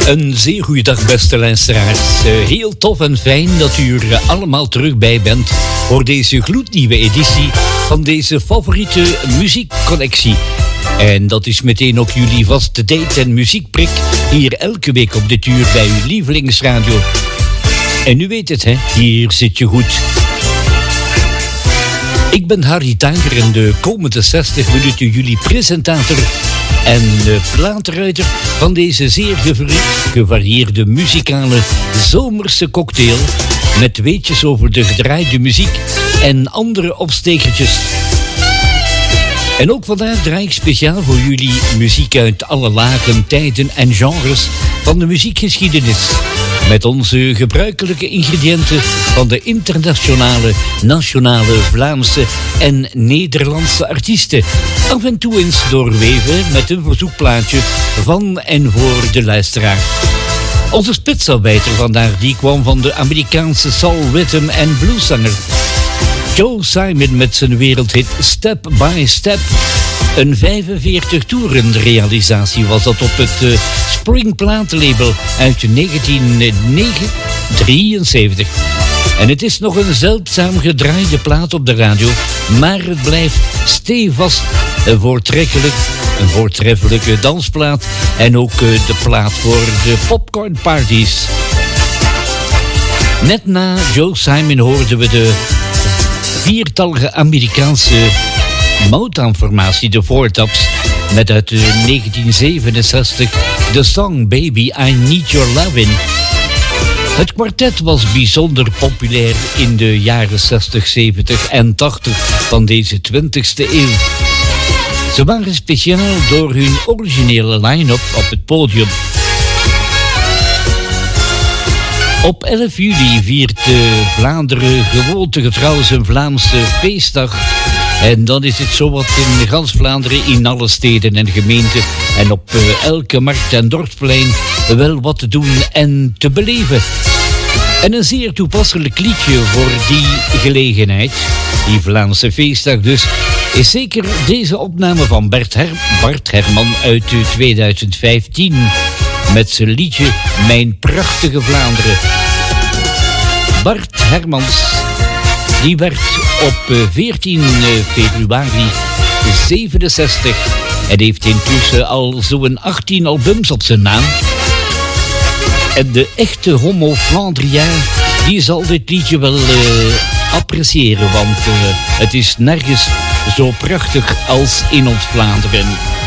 Een zeer goede dag, beste luisteraars. Heel tof en fijn dat u er allemaal terug bij bent voor deze gloednieuwe editie van deze favoriete muziekcollectie. En dat is meteen ook jullie vaste date en muziekprik hier elke week op dit uur bij uw lievelingsradio. En u weet het, hè? Hier zit je goed. Ik ben Harry Tanker en de komende 60 minuten jullie presentator en plaatruiter van deze zeer gevarieerde muzikale zomerse cocktail met weetjes over de gedraaide muziek en andere opstekertjes. En ook vandaag draai ik speciaal voor jullie muziek uit alle lagen, tijden en genres van de muziekgeschiedenis. Met onze gebruikelijke ingrediënten van de internationale, nationale, Vlaamse en Nederlandse artiesten. Af en toe eens doorweven met een verzoekplaatje van en voor de luisteraar. Onze spitsarbeiter vandaag die kwam van de Amerikaanse soul, rhythm en blueszanger Joe Simon met zijn wereldhit Step by Step. Een 45 toeren realisatie was dat op het Spring platenlabel uit 1973. En het is nog een zeldzaam gedraaide plaat op de radio, maar het blijft stevast een voortreffelijke dansplaat en ook de plaat voor de popcornparties. Net na Joe Simon hoorden we de viertallige Amerikaanse Motown-formatie, de Four Tops, met uit 1967 de song Baby I Need Your Lovin'. Het kwartet was bijzonder populair in de jaren 60, 70 en 80 van deze 20e eeuw. Ze waren speciaal door hun originele line-up op het podium. Op 11 juli viert Vlaanderen gewoontegetrouw zijn Vlaamse feestdag. En dan is het zowat in gans Vlaanderen, in alle steden en gemeenten en op elke markt en dorpsplein wel wat te doen en te beleven. En een zeer toepasselijk liedje voor die gelegenheid, die Vlaamse feestdag dus, is zeker deze opname van Bart Herman uit 2015 met zijn liedje Mijn Prachtige Vlaanderen. Bart Hermans, die werd op 14 februari 67 en heeft intussen al zo'n 18 albums op zijn naam. En de echte homo Flandrien, die zal dit liedje wel appreciëren, want het is nergens zo prachtig als in ons Vlaanderen.